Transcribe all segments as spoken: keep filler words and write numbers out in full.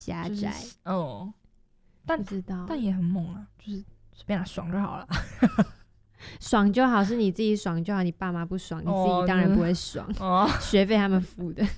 狭窄， 就是、哦，但不知道， 但也很猛啊，就是随便啦，爽就好了。 爽就好，是你自己爽就好，你爸妈不爽，你自己当然不会爽。 哦， 学费他们付的。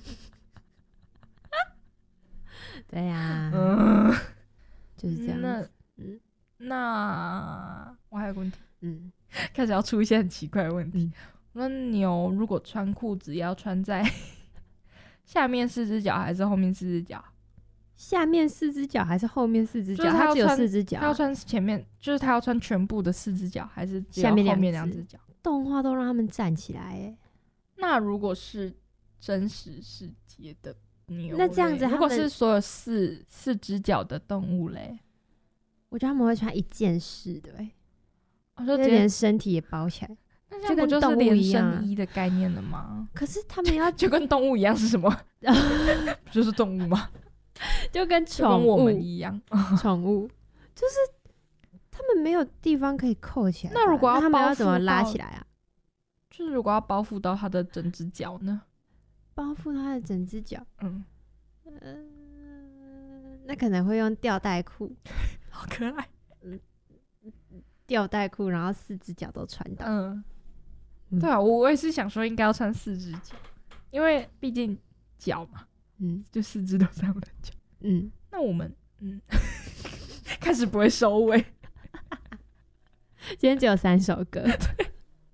对呀、啊， 嗯， 就是这样。 那嗯， 那我还有个问题， 嗯， 开始要出一些很奇怪的问题。 嗯、 那牛如果穿裤子要穿在下面四只脚还是后面四只脚？ 下面四只脚还是后面四只脚？ 就是他它只有四只脚、啊， 他要穿前面，就是他要穿全部的四只脚，还是只有下面后面两只脚？ 动画都让他们站起来，哎， 那如果是真实世界的牛， 那这样子， 如果是所有四四只脚的动物嘞， 我觉得他们会穿一件式的、欸，哎， 我就连身体也包起来， 那这样不就是连身衣的概念了吗？ 可是他们要就跟动物一样是什么？不就是动物吗？ 就跟宠物我们一样， 宠物就是他们没有地方可以扣起来。 那如果要他们要怎么拉起来啊？ 就是如果要包覆到他的整只脚呢？ 包覆他的整只脚， 嗯， 呃，那可能会用吊带裤， 好可爱， 嗯，吊带裤，然后四只脚都穿到。 嗯，对啊，我我也是想说应该要穿四只脚，因为毕竟脚嘛。嗯，就四只都是他们的脚。嗯，那我们嗯开始不会收尾。 今天只有三首歌。 对。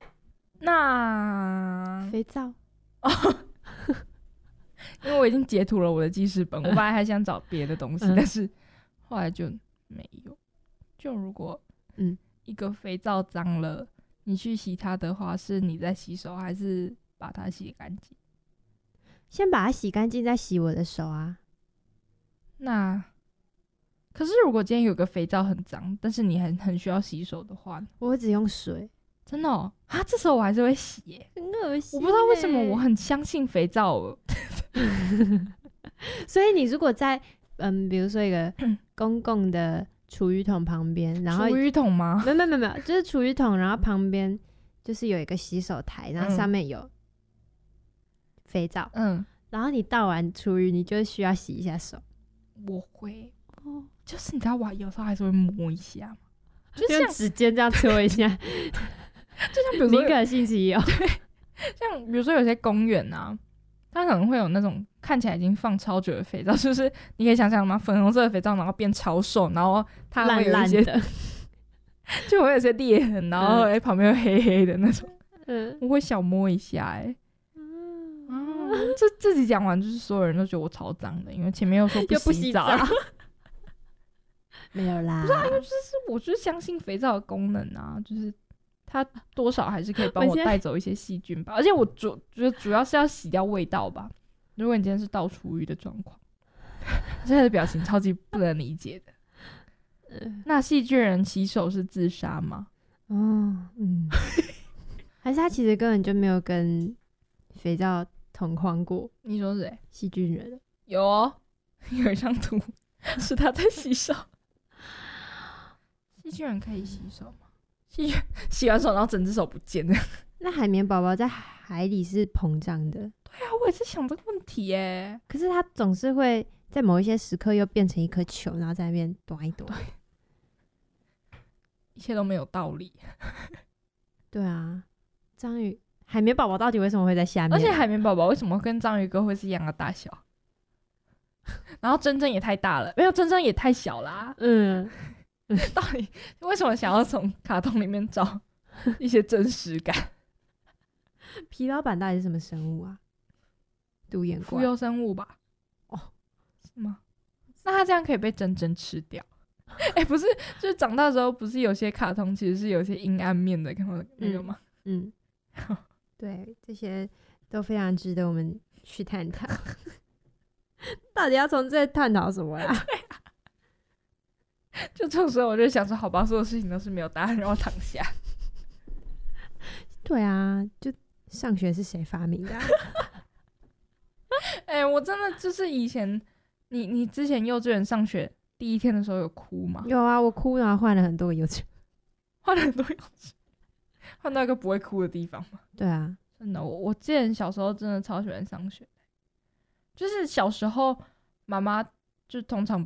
那肥皂哦，因为我已经截图了我的记事本，我本来还想找别的东西，嗯、但是后来就没有。就如果嗯一个肥皂脏了，你去洗它的话，是你在洗手还是把它洗干净？ 先把它洗干净，再洗我的手啊。 那可是如果今天有个肥皂很脏，但是你很很需要洗手的话， 我会只用水。 真的哦啊，这时候我还是会洗耶， 很恶心。 我不知道为什么我很相信肥皂哦。 所以你如果在嗯，比如说一个公共的厨余桶旁边，然后厨余桶吗？ 没有没有没有，就是厨余桶，然后旁边就是有一个洗手台，然后上面有肥皂，嗯，然后你倒完厨余，你就需要洗一下手。 我会，哦，就是你知道我有时候还是会摸一下嘛， 就像指尖这样搓一下， 就像比如说敏感性肌有， 对，像比如说有些公园啊，它可能会有那种看起来已经放超久的肥皂，就是你可以想象吗？粉红色的肥皂，然后变超瘦，然后它会有一些烂烂的， 就会有些裂痕，然後、嗯、旁边会黑黑的那种，嗯，我会小摸一下、欸，哎。啊、这自己讲完，就是所有人都觉得我超脏的，因为前面又说不洗澡， 又不洗澡没有啦。 不是啊，因为就是我就是相信肥皂的功能啊，就是它多少还是可以帮我带走一些细菌吧。而且我主觉得主要是要洗掉味道吧。如果你今天是倒厨余的状况，现在的表情超级不能理解的。嗯、那细菌人洗手是自杀吗？ 哦，嗯，还是他其实根本就没有跟肥皂同框过。 你说谁？ 细菌人有哦，有一张图是他在洗手。细菌人可以洗手吗？细菌洗完手然后整只手不见了。 那海绵宝宝在海里是膨胀的。 对啊，我也是想这个问题耶。 可是他总是会在某一些时刻又变成一颗球，然后在那边躲一躲。 一切都没有道理。 对啊，章鱼海绵宝宝到底为什么会在下面？ 而且海绵宝宝为什么跟章鱼哥会是一样的大小？然后真真也太大了，没有真真也太小啦、啊。嗯，到底为什么想要从卡通里面找一些真实感？ 皮老板到底是什么生物啊？独眼怪， 浮游生物吧？哦，是吗？那他这样可以被真真吃掉？哎、欸，不是，就是长大之后，不是有些卡通其实是有些阴暗面的，看过那个吗？嗯， 嗯对，这些都非常值得我们去探讨。到底要从这探讨什么呀？ 对啊，就这种时候我就想说，好吧，所有事情都是没有答案，让我躺下。 对啊，就上学是谁发明的、啊？ 哎、欸，我真的就是以前，你你之前幼稚园上学第一天的时候有哭吗？ 有啊，我哭，然后换了很多个幼稚园， 换了很多幼稚园，换到一个不会哭的地方吗？ 对啊， 真的，我我记得小时候真的超喜欢上学，就是小时候妈妈就通常